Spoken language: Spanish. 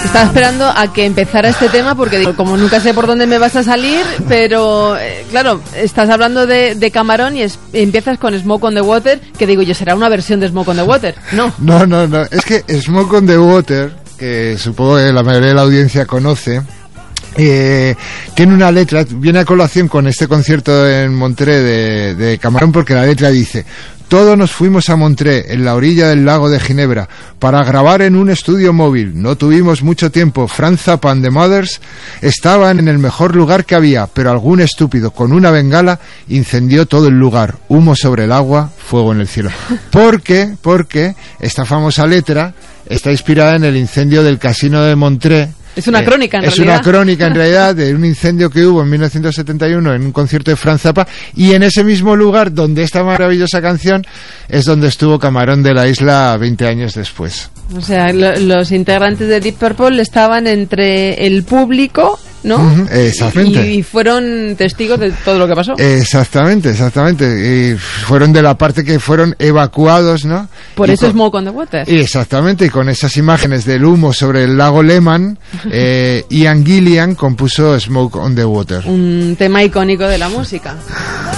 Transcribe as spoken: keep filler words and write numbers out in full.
Estaba esperando a que empezara este tema porque digo, como nunca sé por dónde me vas a salir, pero eh, claro, estás hablando de, de Camarón y es, empiezas con Smoke on the Water, que digo yo, ¿será una versión de Smoke on the Water? No. No, no, no. Es que Smoke on the Water, que supongo que la mayoría de la audiencia conoce, Eh, tiene una letra, viene a colación con este concierto en Montreux de, de Camarón, porque la letra dice: todos nos fuimos a Montreux, en la orilla del lago de Ginebra, para grabar en un estudio móvil. No tuvimos mucho tiempo. Franz Zappa and the Mothers estaban en el mejor lugar que había, pero algún estúpido con una bengala incendió todo el lugar. Humo sobre el agua, fuego en el cielo. ¿Por qué? Porque esta famosa letra está inspirada en el incendio del casino de Montreux. Es una crónica, en es realidad. Es una crónica, en realidad, de un incendio que hubo en mil novecientos setenta y uno en un concierto de Franz Zappa, y en ese mismo lugar donde esta maravillosa canción es donde estuvo Camarón de la Isla veinte años después. O sea, lo, los integrantes de Deep Purple estaban entre el público, ¿no? Uh-huh, exactamente. Y, y fueron testigos de todo lo que pasó. Exactamente, exactamente. Y fueron de la parte que fueron evacuados, ¿no? Por y eso con, Smoke on the Water. Exactamente, y con esas imágenes del humo sobre el lago Lehmann, eh, Ian Gillan compuso Smoke on the Water. Un tema icónico de la música.